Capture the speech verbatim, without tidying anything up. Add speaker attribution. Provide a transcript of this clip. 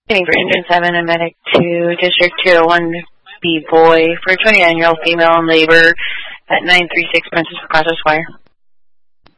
Speaker 1: Waiting for Engine seven and Medic two, District two oh one B boy for a twenty-nine-year-old female in labor at nine three six Princess Picasso Square.